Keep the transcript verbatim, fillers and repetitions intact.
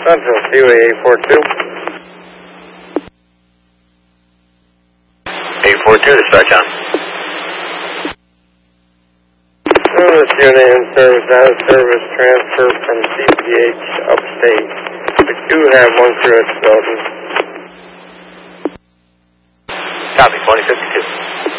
Central Seaway eight four two. eight four two, dispatch on. This unit in service, out of service, transfer from C P H upstate. We do have one crew at the building. Copy, twenty fifty-two.